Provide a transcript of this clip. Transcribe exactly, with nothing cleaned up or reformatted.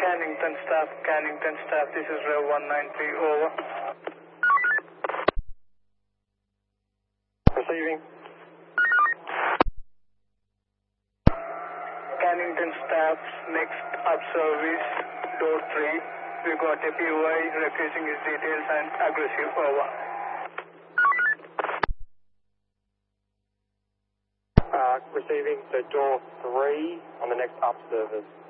Cannington staff, Cannington staff, this is Rev one nine three, over. Receiving. Cannington staff, next up service, door three. We got a P O I refusing his details and aggressive, over. Uh, receiving, so door three on the next up service.